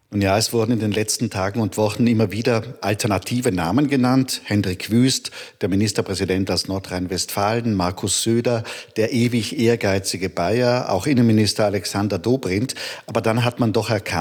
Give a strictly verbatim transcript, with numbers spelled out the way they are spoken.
Und ja, es wurden in den letzten Tagen und Wochen immer wieder alternative Namen genannt. Hendrik Wüst, der Ministerpräsident aus Nordrhein-Westfalen, Markus Söder, der ewig ehrgeizige Bayer, auch Innenminister Alexander Dobrindt. Aber dann hat man doch erkannt,